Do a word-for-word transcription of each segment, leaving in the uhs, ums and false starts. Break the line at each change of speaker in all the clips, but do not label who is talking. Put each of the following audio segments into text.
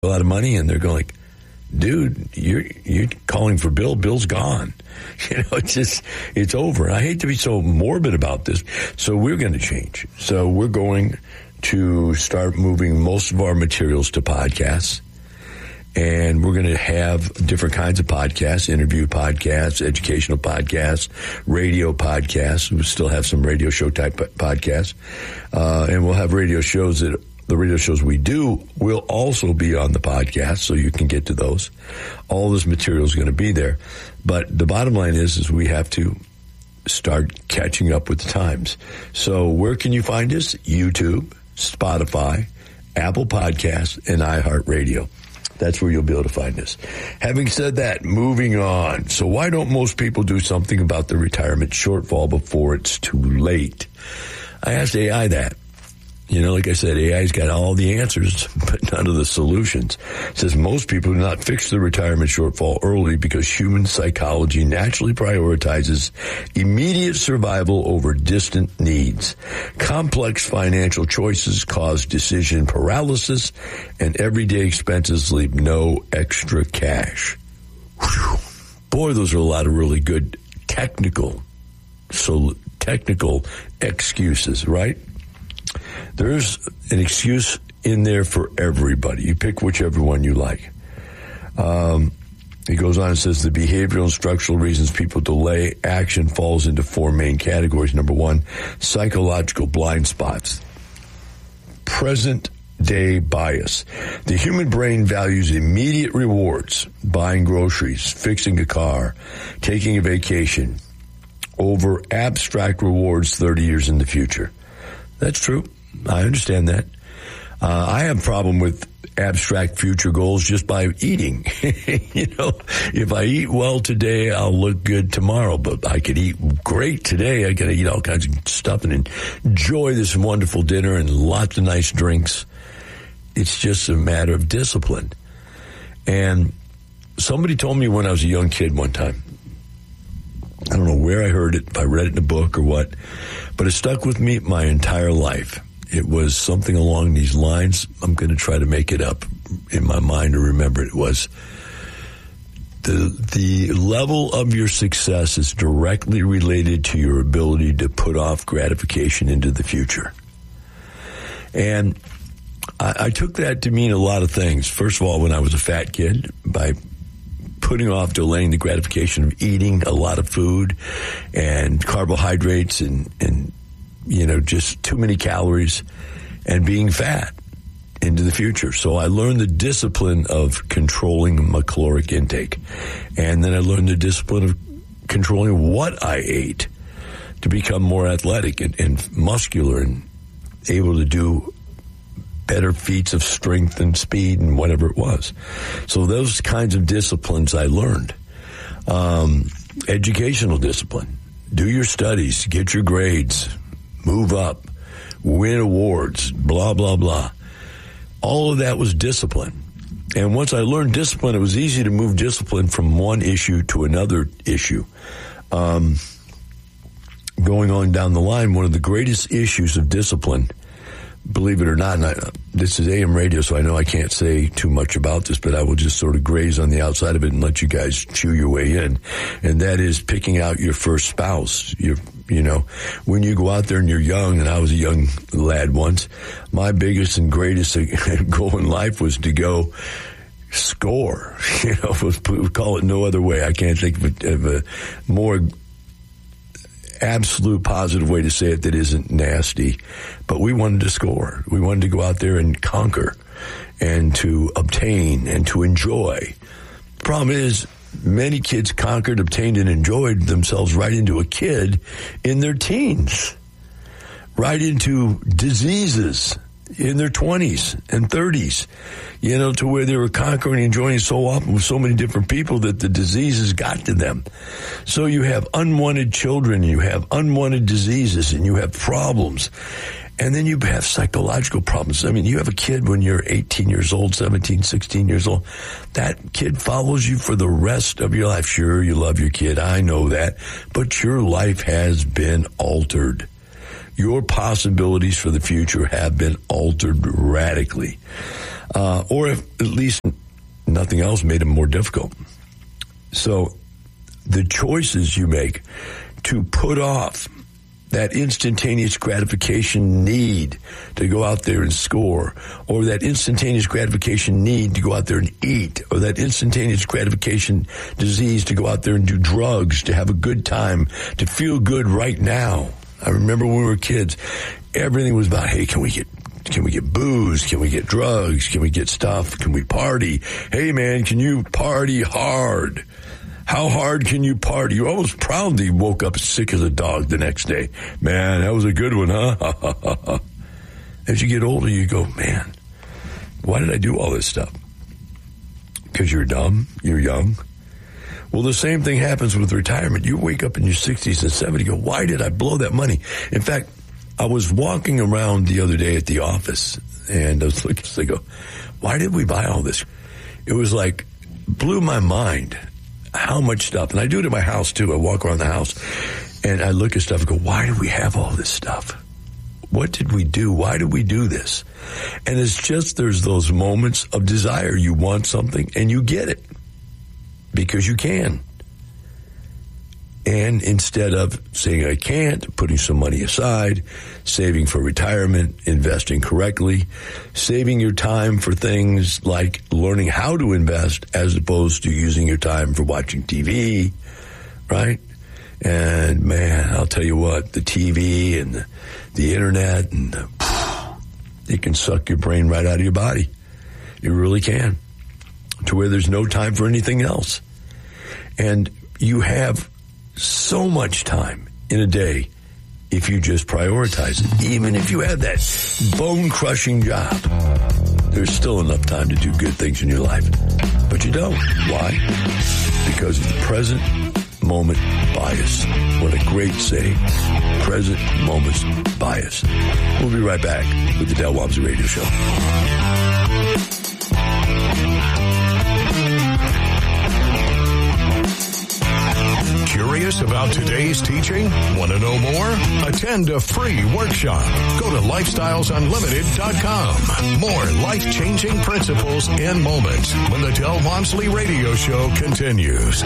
a lot of money, and they're going like, dude, you're you're calling for Bill. Bill's gone. You know, it's just, it's over. I hate to be so morbid about this. So we're going to change. So we're going to start moving most of our materials to podcasts. And we're going to have different kinds of podcasts, interview podcasts, educational podcasts, radio podcasts. We'll still have some radio show type podcasts. Uh, and we'll have radio shows that the radio shows we do will also be on the podcast, so you can get to those. All this material is going to be there. But the bottom line is, is we have to start catching up with the times. So where can you find us? YouTube, Spotify, Apple Podcasts, and iHeartRadio. That's where you'll be able to find us. Having said that, moving on. So why don't most people do something about the retirement shortfall before it's too late? I asked A I that. You know, like I said, A I's got all the answers, but none of the solutions. It says most people do not fix the retirement shortfall early because human psychology naturally prioritizes immediate survival over distant needs. Complex financial choices cause decision paralysis, and everyday expenses leave no extra cash. Whew. Boy, those are a lot of really good technical, so technical excuses, right? There's an excuse in there for everybody. You pick whichever one you like. Um, he goes on and says the behavioral and structural reasons people delay action falls into four main categories. Number one, psychological blind spots. Present day bias. The human brain values immediate rewards, buying groceries, fixing a car, taking a vacation, over abstract rewards thirty years in the future. That's true. I understand that. Uh, I have a problem with abstract future goals just by eating. You know, if I eat well today, I'll look good tomorrow, but I could eat great today. I gotta eat all kinds of stuff and enjoy this wonderful dinner and lots of nice drinks. It's just a matter of discipline. And somebody told me when I was a young kid one time, I don't know where I heard it, if I read it in a book or what, but it stuck with me my entire life. It was something along these lines. I'm going to try to make it up in my mind to remember it. It was the the level of your success is directly related to your ability to put off gratification into the future. And I, I took that to mean a lot of things. First of all, when I was a fat kid, by putting off, delaying the gratification of eating a lot of food and carbohydrates and, and, you know, just too many calories and being fat into the future. So I learned the discipline of controlling my caloric intake. And then I learned the discipline of controlling what I ate to become more athletic and, and muscular and able to do better feats of strength and speed and whatever it was. So those kinds of disciplines I learned. Um, educational discipline. Do your studies. Get your grades. Move up. Win awards. Blah, blah, blah. All of that was discipline. And once I learned discipline, it was easy to move discipline from one issue to another issue. Um, going on down the line, one of the greatest issues of discipline, believe it or not, and I, this is A M radio, so I know I can't say too much about this, but I will just sort of graze on the outside of it and let you guys chew your way in. And that is picking out your first spouse. Your, you know, when you go out there and you're young, and I was a young lad once, my biggest and greatest goal in life was to go score. You know, we'll call it no other way. I can't think of a, of a more absolute positive way to say it that isn't nasty, but we wanted to score. We wanted to go out there and conquer and to obtain and to enjoy. The problem is many kids conquered, obtained, and enjoyed themselves right into a kid in their teens, right into diseases in their twenties and thirties, you know, to where they were conquering and enjoying so often with so many different people that the diseases got to them. So you have unwanted children, you have unwanted diseases, and you have problems. And then you have psychological problems. I mean, you have a kid when you're eighteen years old, seventeen, sixteen years old. That kid follows you for the rest of your life. Sure, you love your kid. I know that. But your life has been altered. Your possibilities for the future have been altered radically. uh, or if at least nothing else made them more difficult. So the choices you make to put off that instantaneous gratification need to go out there and score, or that instantaneous gratification need to go out there and eat, or that instantaneous gratification disease to go out there and do drugs, to have a good time, to feel good right now. I remember when we were kids, everything was about, hey, can we get Can we get booze? Can we get drugs? Can we get stuff? Can we party? Hey, man, can you party hard? How hard can you party? You're almost proud that you woke up sick as a dog the next day. Man, that was a good one, huh? As you get older, you go, man, why did I do all this stuff? Because you're dumb, you're young. Well, the same thing happens with retirement. You wake up in your sixties and seventies, you go, why did I blow that money? In fact, I was walking around the other day at the office, and I was looking, I go, why did we buy all this? It was like, blew my mind how much stuff. And I do it at my house, too. I walk around the house, and I look at stuff and go, why do we have all this stuff? What did we do? Why did we do this? And it's just there's those moments of desire. You want something, and you get it because you can. And instead of saying I can't, putting some money aside, saving for retirement, investing correctly, saving your time for things like learning how to invest as opposed to using your time for watching T V, right? And man, I'll tell you what, the T V and the, the internet, and the, it can suck your brain right out of your body. It really can, to where there's no time for anything else. And you have so much time in a day if you just prioritize it. Even if you have that bone-crushing job, there's still enough time to do good things in your life. But you don't. Why? Because of the present moment bias. What a great saying. Present moments bias. We'll be right back with the Del Walmsley Radio Show.
Curious about today's teaching? Want to know more? Attend a free workshop. Go to lifestyles unlimited dot com. More life-changing principles and moments when the Del Walmsley Radio Show continues.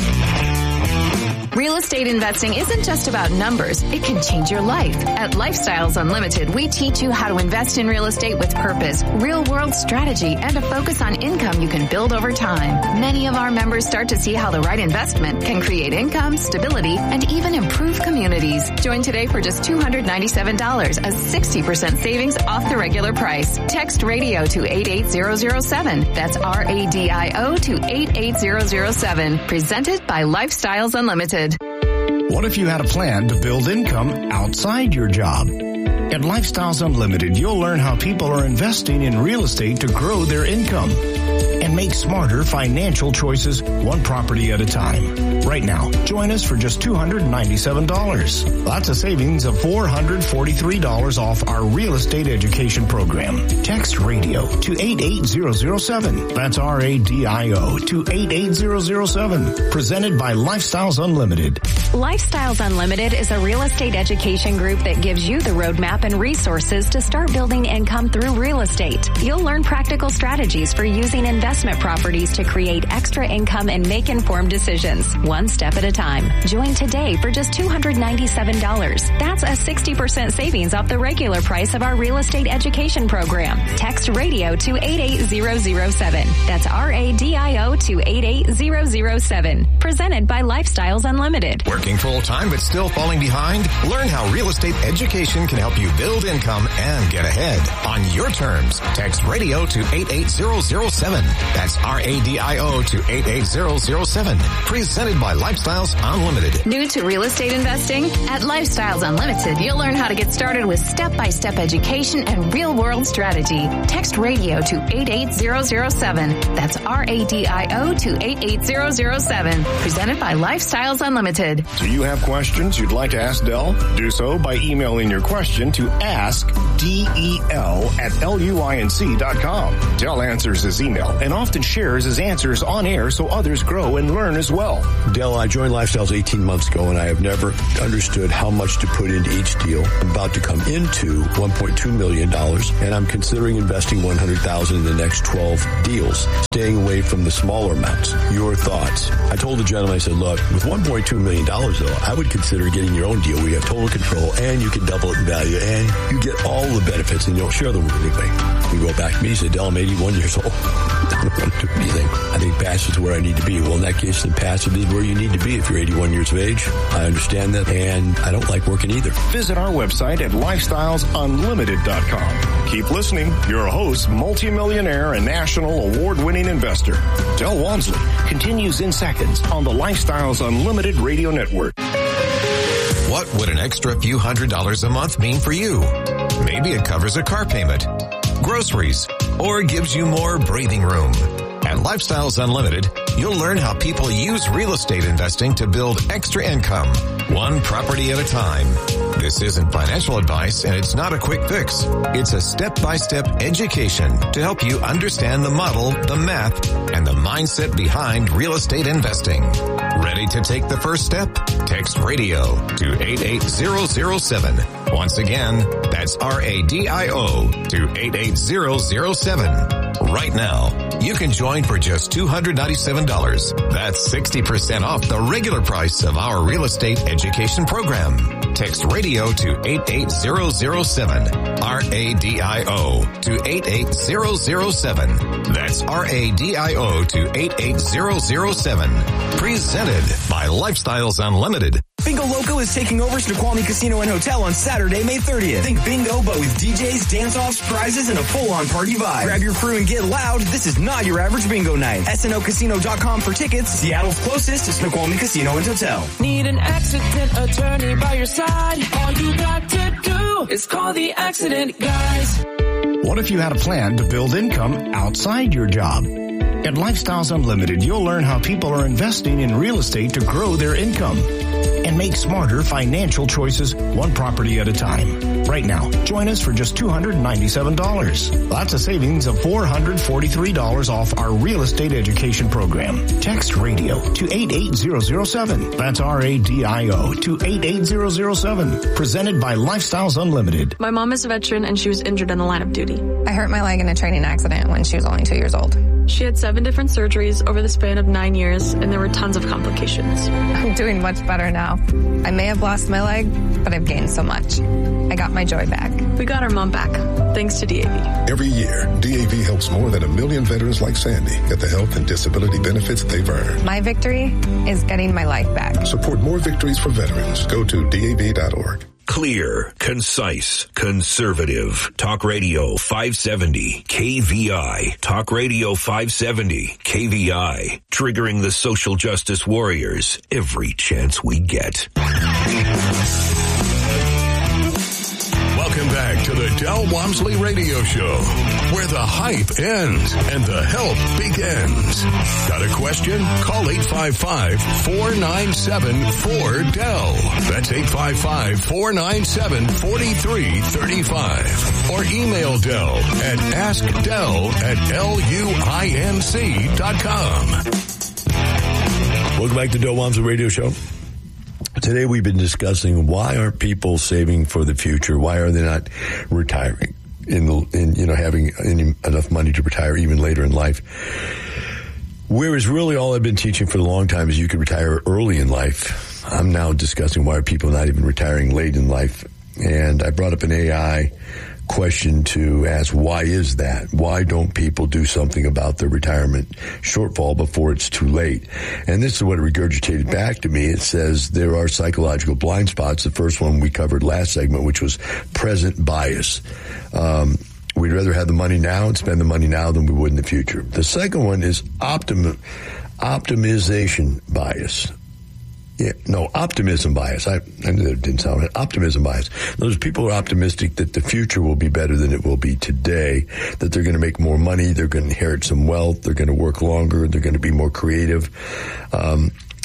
Real estate investing isn't just about numbers. It can change your life. At Lifestyles Unlimited, we teach you how to invest in real estate with purpose, real-world strategy, and a focus on income you can build over time. Many of our members start to see how the right investment can create income, stability, and even improve communities. Join today for just two hundred ninety-seven dollars, a sixty percent savings off the regular price. Text radio to eight eight zero zero seven. That's R A D I O to eight eight zero zero seven. Presented by Lifestyles Unlimited.
What if you had a plan to build income outside your job? At Lifestyles Unlimited, you'll learn how people are investing in real estate to grow their income and make smarter financial choices one property at a time. Right now, join us for just two hundred ninety-seven dollars. That's a savings of four hundred forty-three dollars off our real estate education program. Text radio to eight eight zero zero seven. That's R A D I O to eight eight zero zero seven. Presented by Lifestyles Unlimited.
Lifestyles Unlimited is a real estate education group that gives you the roadmap and resources to start building income through real estate. You'll learn practical strategies for using investment properties to create extra income and make informed decisions, one step at a time. Join today for just two hundred ninety-seven dollars. That's a sixty percent savings off the regular price of our real estate education program. Text radio to eight eight zero zero seven. That's R A D I O to eight eight zero zero seven. Presented by Lifestyles Unlimited.
Working full-time but still falling behind? Learn how real estate education can help you build income and get ahead on your terms. Text radio to eight eight zero zero seven. That's R A D I O to eight eight zero zero seven. Presented by Lifestyles Unlimited.
New to real estate investing? At Lifestyles Unlimited, you'll learn how to get started with step-by-step education and real-world strategy. Text radio to eight eight zero zero seven. That's R A D I O to eight eight zero zero seven. Presented by Lifestyles Unlimited.
Do you have questions you'd like to ask Del? Do so by emailing your question to ask del at luinc dot com. Del answers his email email and often shares his answers on air so others grow and learn as well.
Del, I joined Lifestyles eighteen months ago, and I have never understood how much to put into each deal. I'm about to come into one point two million dollars, and I'm considering investing one hundred thousand dollars in the next twelve deals, staying away from the smaller amounts. Your thoughts? I told the gentleman, I said, look, with one point two million dollars, though, I would consider getting your own deal where you have total control, and you can double it in value, and you get all the benefits, and you don't share them with anybody. You go back to me, he said, Del, I'm eighty-one years old. I don't want to do anything. I think passive is where I need to be. Well, in that case, then passive is where you need to be if you're eighty-one years of age. I understand that, and I don't like working either.
Visit our website at lifestyles unlimited dot com. Keep listening. Your host, multimillionaire and national award-winning investor, Del Walmsley, continues in seconds on the Lifestyles Unlimited Radio Network.
What would an extra few hundred dollars a month mean for you? Maybe it covers a car payment, groceries, or gives you more breathing room. At Lifestyles Unlimited, you'll learn how people use real estate investing to build extra income, one property at a time. This isn't financial advice, and it's not a quick fix. It's a step-by-step education to help you understand the model, the math, and the mindset behind real estate investing. Ready to take the first step? Text radio to eight eight zero zero seven. Once again, that's R A D I O to eight eight zero zero seven. Right now, you can join for just two hundred ninety-seven dollars. That's sixty percent off the regular price of our real estate education program. Text radio to eight eight zero zero seven. R A D I O to eight eight zero zero seven. That's R A D I O to eight eight zero zero seven. Presented by Lifestyles Unlimited.
Bingo Loco is taking over Snoqualmie Casino and Hotel on Saturday, May thirtieth. Think bingo, but with D Js, dance-offs, prizes, and a full-on party vibe. Grab your crew and get loud. This is not your average bingo night. S N O casino dot com for tickets. Seattle's closest to Snoqualmie Casino and Hotel.
Need an accident attorney by your side? All you got to do is call the Accident Guys.
What if you had a plan to build income outside your job? At Lifestyles Unlimited, you'll learn how people are investing in real estate to grow their income and make smarter financial choices one property at a time. Right now, join us for just two hundred ninety-seven dollars. That's a savings of four hundred forty-three dollars off our real estate education program. Text radio to eight eight zero zero seven. That's R A D I O to eight eight zero zero seven. Presented by Lifestyles Unlimited.
My mom is a veteran and she was injured in the line of duty.
I hurt my leg in a training accident when she was only two years old.
She had seven different surgeries over the span of nine years, and there were tons of complications.
I'm doing much better now. I may have lost my leg, but I've gained so much. I got my joy back.
We got our mom back, thanks to D A V.
Every year, D A V helps more than a million veterans like Sandy get the health and disability benefits they've earned.
My victory is getting my life back.
Support more victories for veterans. Go to D A V dot org.
Clear, concise, conservative. Talk Radio five seventy K V I. Talk Radio five seventy K V I. Triggering the social justice warriors every chance we get.
Welcome back to the Del Walmsley Radio Show, where the hype ends and the help begins. Got a question? Call eight five five, four nine seven, four D E L. That's eight five five, four nine seven, four three three five. Or email Del at askdel at L U I N C dot com.
Welcome back to Del Walmsley Radio Show. Today we've been discussing why aren't people saving for the future? Why are they not retiring in, the, in you know, having any, enough money to retire even later in life? Whereas really all I've been teaching for a long time is you could retire early in life. I'm now discussing why are people not even retiring late in life. And I brought up an A I question to ask, why is that? Why don't people do something about their retirement shortfall before it's too late? And this is what it regurgitated back to me. It says there are psychological blind spots. The first one we covered last segment, which was present bias. Um, we'd rather have the money now and spend the money now than we would in the future. The second one is optim- optimization bias. Yeah, no, optimism bias. I, I knew that didn't sound right. Optimism bias. Those people are optimistic that the future will be better than it will be today, that they're going to make more money, they're going to inherit some wealth, they're going to work longer, they're going to be more creative. Um,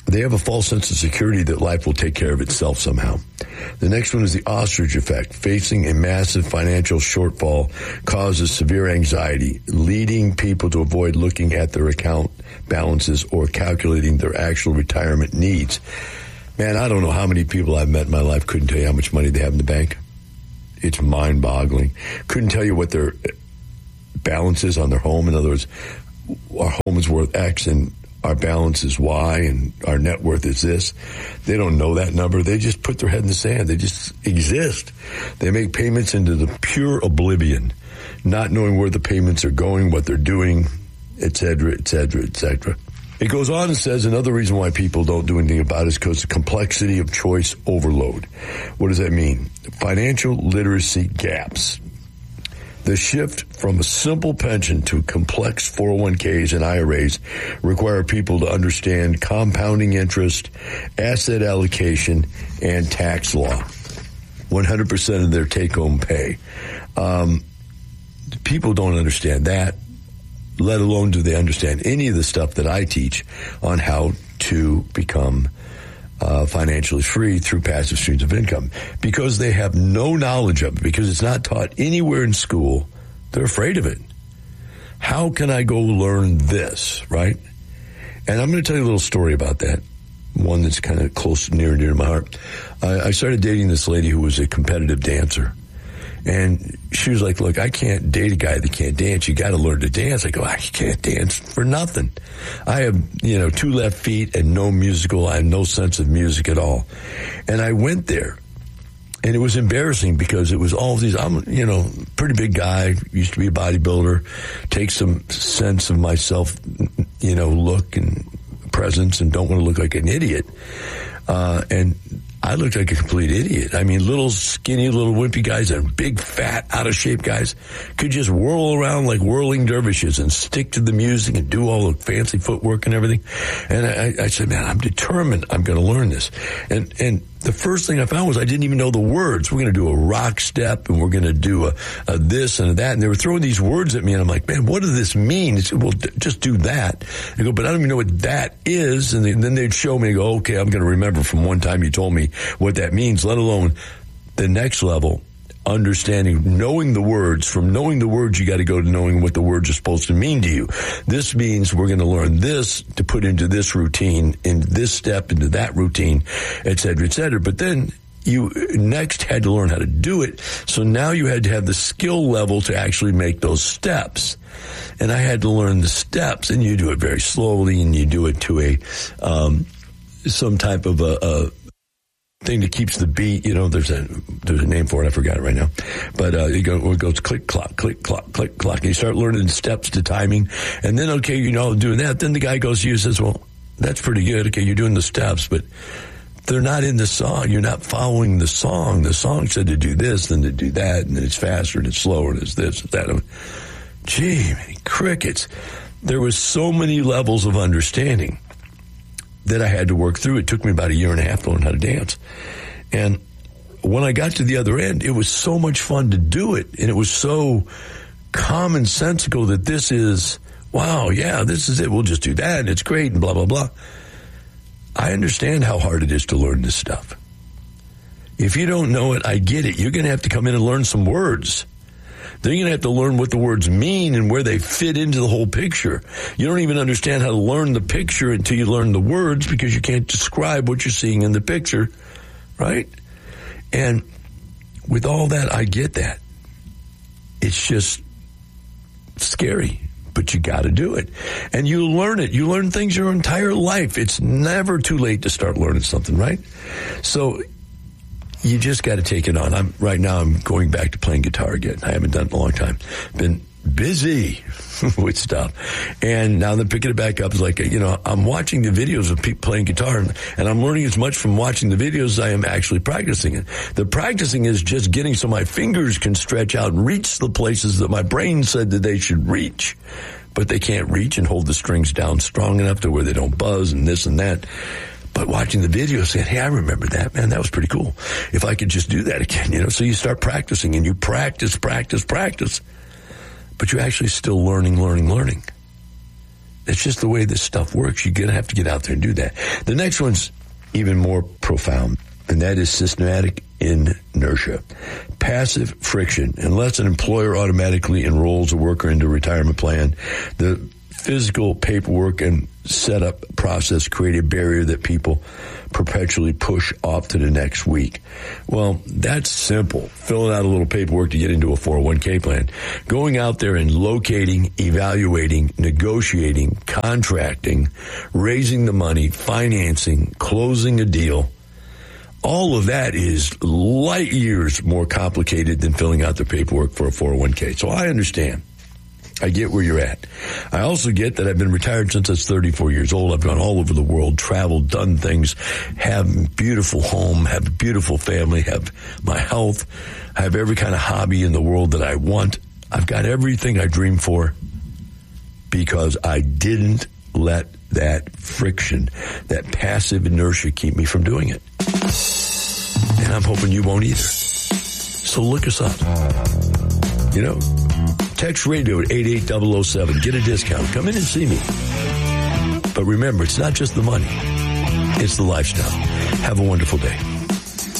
They have a false sense of security that life will take care of itself somehow. The next one is the ostrich effect. Facing a massive financial shortfall causes severe anxiety, leading people to avoid looking at their account balances or calculating their actual retirement needs. Man, I don't know how many people I've met in my life couldn't tell you how much money they have in the bank. It's mind-boggling. Couldn't tell you what their balance is on their home. In other words, our home is worth X and our balance is Y and our net worth is this. They don't know that number. They just put their head in the sand. They just exist. They make payments into the pure oblivion, not knowing where the payments are going, what they're doing, et cetera, et cetera, et cetera. It goes on and says another reason why people don't do anything about it is because of the complexity of choice overload. What does that mean? Financial literacy gaps. The shift from a simple pension to complex four oh one k's and I R As require people to understand compounding interest, asset allocation, and tax law. one hundred percent of their take-home pay. Um, people don't understand that, let alone do they understand any of the stuff that I teach on how to become Uh, financially free through passive streams of income. Because they have no knowledge of it, because it's not taught anywhere in school, they're afraid of it. How can I go learn this, right? And I'm going to tell you a little story about that, one that's kind of close, near and dear to my heart. I, I started dating this lady who was a competitive dancer. And she was like, look, I can't date a guy that can't dance. You got to learn to dance. I go, I can't dance for nothing. I have, you know, two left feet and no musical. I have no sense of music at all. And I went there. And it was embarrassing because it was all of these, I'm, you know, pretty big guy, used to be a bodybuilder, take some sense of myself, you know, look and presence and don't want to look like an idiot. Uh, and I looked like a complete idiot. I mean, little skinny, little wimpy guys and big, fat, out-of-shape guys could just whirl around like whirling dervishes and stick to the music and do all the fancy footwork and everything. And I, I said, man, I'm determined I'm going to learn this. And and the first thing I found was I didn't even know the words. We're going to do a rock step and we're going to do a, a this and a that. And they were throwing these words at me, and I'm like, man, what does this mean? They said, well, d- just do that. I go, but I don't even know what that is. And, they, and then they'd show me and go, okay, I'm going to remember from one time you told me what that means, let alone the next level, understanding, knowing the words. From knowing the words, you got to go to knowing what the words are supposed to mean to you. This means we're going to learn this to put into this routine, in this step, into that routine, et cetera, et cetera. But then you next had to learn how to do it. So now you had to have the skill level to actually make those steps. And I had to learn the steps, and you do it very slowly, and you do it to a um, some type of a, a thing that keeps the beat. You know, there's a there's a name for it. I forgot it right now. But uh, it, go, it goes click, clock, click, clock, click, clock. And you start learning steps to timing. And then, okay, you know, doing that. Then the guy goes to you and says, well, that's pretty good. Okay, you're doing the steps, but they're not in the song. You're not following the song. The song said to do this, then to do that, and then it's faster, and it's slower, and it's this, and that. Gee, many crickets. There was so many levels of understanding that I had to work through. It took me about a year and a half to learn how to dance. And when I got to the other end, it was so much fun to do it. And it was so commonsensical that this is, wow, yeah, this is it. We'll just do that. And it's great and blah, blah, blah. I understand how hard it is to learn this stuff. If you don't know it, I get it. You're going to have to come in and learn some words. Then you're going to have to learn what the words mean and where they fit into the whole picture. You don't even understand how to learn the picture until you learn the words, because you can't describe what you're seeing in the picture, right? And with all that, I get that. It's just scary, but you got to do it. And you learn it. You learn things your entire life. It's never too late to start learning something, right? So you just got to take it on. I'm right now. I'm going back to playing guitar again. I haven't done it in a long time. Been busy with stuff, and now they're picking it back up. It's like, you know, I'm watching the videos of people playing guitar, and, and I'm learning as much from watching the videos as I am actually practicing it. The practicing is just getting so my fingers can stretch out and reach the places that my brain said that they should reach, but they can't reach and hold the strings down strong enough to where they don't buzz and this and that. But watching the video, saying, hey, I remember that, man, that was pretty cool. If I could just do that again, you know. So you start practicing, and you practice, practice, practice. But you're actually still learning, learning, learning. It's just the way this stuff works. You're going to have to get out there and do that. The next one's even more profound, and that is systematic inertia. Passive friction. Unless an employer automatically enrolls a worker into a retirement plan, the physical paperwork and setup process create a barrier that people perpetually push off to the next week. Well, that's simple. Filling out a little paperwork to get into a four oh one k plan. Going out there and locating, evaluating, negotiating, contracting, raising the money, financing, closing a deal. All of that is light years more complicated than filling out the paperwork for a four oh one k. So I understand. I get where you're at. I also get that I've been retired since I was thirty-four years old. I've gone all over the world, traveled, done things, have a beautiful home, have a beautiful family, have my health, I have every kind of hobby in the world that I want. I've got everything I dream for because I didn't let that friction, that passive inertia keep me from doing it. And I'm hoping you won't either. So look us up. You know, text radio at eight eight zero zero seven. Get a discount. Come in and see me. But remember, it's not just the money. It's the lifestyle. Have a wonderful day.